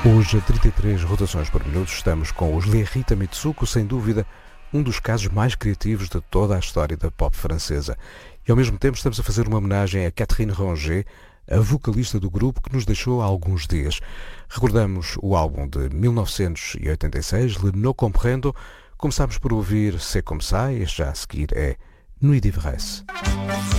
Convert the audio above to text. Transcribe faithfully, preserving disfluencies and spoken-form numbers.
Hoje, a trinta e três rotações por minuto, estamos com os Les Rita Mitsuko, sem dúvida, um dos casos mais criativos de toda a história da pop francesa. E ao mesmo tempo estamos a fazer uma homenagem a Catherine Ronget, a vocalista do grupo que nos deixou há alguns dias. Recordamos o álbum de mil novecentos e oitenta e seis, Le No Comprendo. Começámos por ouvir C'est Comme Ça, e já a seguir é Nuit d'Ivresse.